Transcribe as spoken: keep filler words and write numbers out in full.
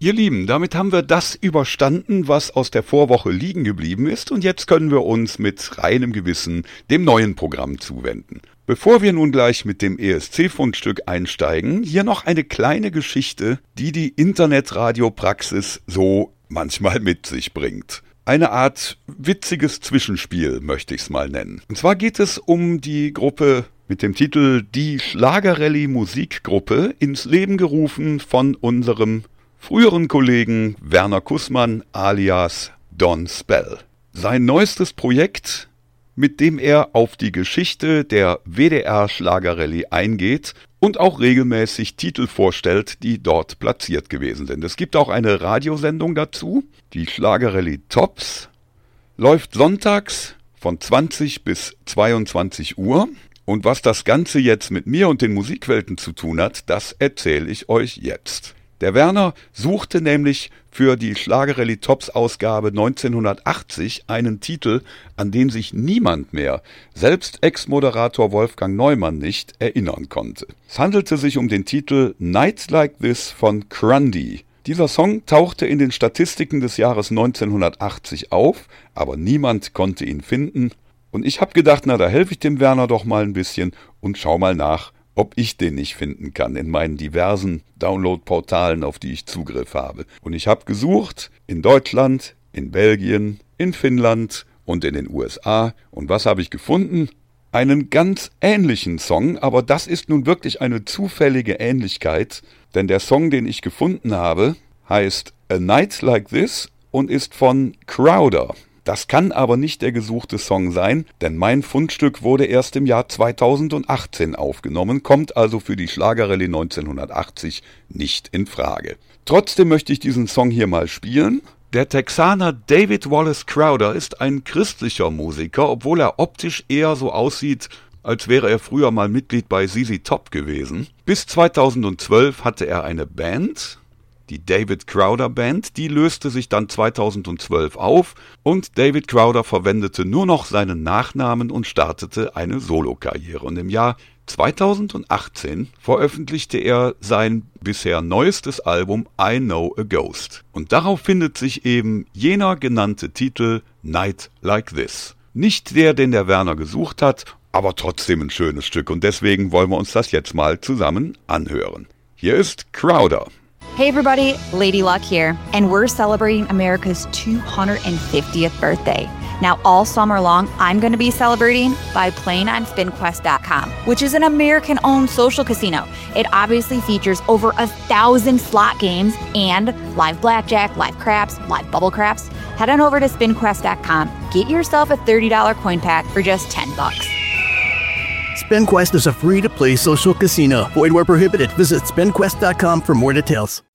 Ihr Lieben, damit haben wir das überstanden, was aus der Vorwoche liegen geblieben ist, und jetzt können wir uns mit reinem Gewissen dem neuen Programm zuwenden. Bevor wir nun gleich mit dem E S C-Fundstück einsteigen, hier noch eine kleine Geschichte, die die Internetradiopraxis so manchmal mit sich bringt. Eine Art witziges Zwischenspiel möchte ich es mal nennen. Und zwar geht es um die Gruppe mit dem Titel Die Schlagerrallye Musikgruppe, ins Leben gerufen von unserem früheren Kollegen Werner Kussmann alias Don Spell. Sein neuestes Projekt, mit dem er auf die Geschichte der W D R-Schlagerrallye eingeht und auch regelmäßig Titel vorstellt, die dort platziert gewesen sind. Es gibt auch eine Radiosendung dazu, die Schlagerrallye Tops, läuft sonntags von zwanzig bis zweiundzwanzig Uhr. Und was das Ganze jetzt mit mir und den Musikwelten zu tun hat, das erzähle ich euch jetzt. Der Werner suchte nämlich für die Schlagerrallye Tops Ausgabe neunzehnhundertachtzig einen Titel, an den sich niemand mehr, selbst Ex-Moderator Wolfgang Neumann nicht, erinnern konnte. Es handelte sich um den Titel Nights Like This von Grundy. Dieser Song tauchte in den Statistiken des Jahres neunzehnhundertachtzig auf, aber niemand konnte ihn finden. Und ich habe gedacht, na, da helfe ich dem Werner doch mal ein bisschen und schau mal nach, ob ich den nicht finden kann in meinen diversen Download-Portalen, auf die ich Zugriff habe. Und ich habe gesucht in Deutschland, in Belgien, in Finnland und in den U S A. Und was habe ich gefunden? Einen ganz ähnlichen Song, aber das ist nun wirklich eine zufällige Ähnlichkeit, denn der Song, den ich gefunden habe, heißt A Night Like This und ist von Crowder. Das kann aber nicht der gesuchte Song sein, denn mein Fundstück wurde erst im Jahr zweitausendachtzehn aufgenommen, kommt also für die Schlagerrallye neunzehnhundertachtzig nicht in Frage. Trotzdem möchte ich diesen Song hier mal spielen. Der Texaner David Wallace Crowder ist ein christlicher Musiker, obwohl er optisch eher so aussieht, als wäre er früher mal Mitglied bei Z Z Top gewesen. Bis zweitausendzwölf hatte er eine Band, die David Crowder Band, die löste sich dann zweitausendzwölf auf und David Crowder verwendete nur noch seinen Nachnamen und startete eine Solokarriere. Und im Jahr zweitausendachtzehn veröffentlichte er sein bisher neuestes Album I Know a Ghost. Und darauf findet sich eben jener genannte Titel Night Like This. Nicht der, den der Werner gesucht hat, aber trotzdem ein schönes Stück. Und deswegen wollen wir uns das jetzt mal zusammen anhören. Hier ist Crowder. Hey everybody, Lady Luck here, and we're celebrating America's two hundred fiftieth birthday. Now all summer long, I'm going to be celebrating by playing on Spin Quest dot com, which is an American-owned social casino. It obviously features over a thousand slot games and live blackjack, live craps, live bubble craps. Head on over to Spin Quest dot com, get yourself a thirty dollars coin pack for just ten bucks. SpinQuest is a free-to-play social casino. Void where prohibited. Visit Spin Quest dot com for more details.